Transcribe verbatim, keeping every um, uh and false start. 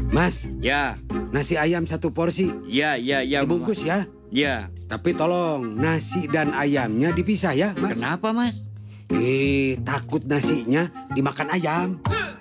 Mas, Ya, nasi ayam satu porsi. ya, ya, ya. Dibungkus ya. Ya. Tapi tolong nasi dan ayamnya dipisah ya, Mas. Kenapa, Mas? Eh, takut nasinya dimakan ayam.